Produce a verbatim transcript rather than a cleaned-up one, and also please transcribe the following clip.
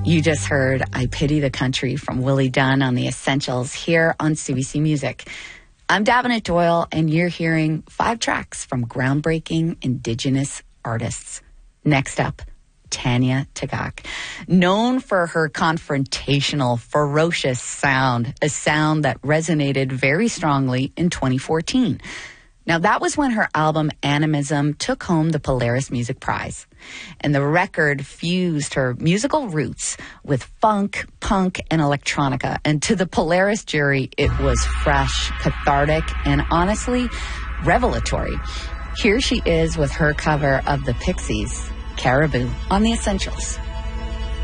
You just heard I Pity the Country from Willie Dunn on The Essentials here on C B C Music. I'm Davenant Doyle, and you're hearing five tracks from groundbreaking Indigenous artists. Next up, Tanya Tagaq, known for her confrontational, ferocious sound, a sound that resonated very strongly in twenty fourteen. Now, that was when her album Animism took home the Polaris Music Prize. And the record fused her musical roots with funk, punk, and electronica. And to the Polaris jury, it was fresh, cathartic, and honestly, revelatory. Here she is with her cover of the Pixies, Caribou, on The Essentials.